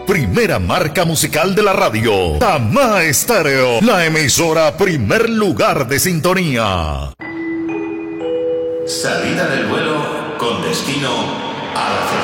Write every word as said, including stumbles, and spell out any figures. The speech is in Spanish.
Primera marca musical de la radio. Tamá Estéreo, la emisora primer lugar de sintonía. Salida del vuelo con destino a la